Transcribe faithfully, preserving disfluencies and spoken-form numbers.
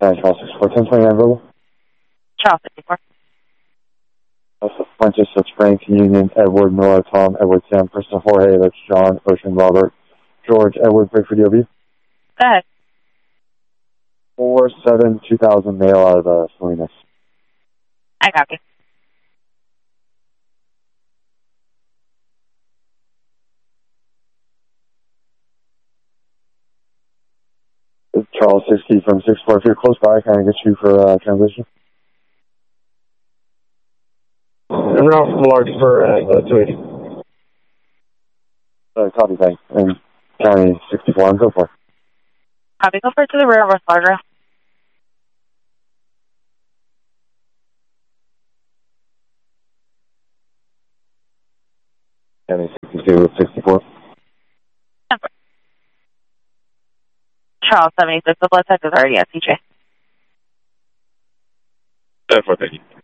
nine Charles sixty-four, ten twenty-nine verbal. Charles sixty-four. That's the Fuentes of Frank, Union, Edward, Miller, Tom, Edward, Sam, Kristen, Jorge, that's John, Ocean, Robert, George, Edward, break for D O B. Go ahead. four seven two thousand mail out of uh, Salinas. I copy. It's Charles sixty from six four. If you're close by, can I get you for uh, transition? I'm out from Larkspur at uh, two eighty. Uh, copy, thanks. And County sixty-four, and go for it. Copy. Go for it to the rear of West Largo. County sixty-two, sixty-four. Charles seventy-six, the blood test is already at C J. ten four, thank you.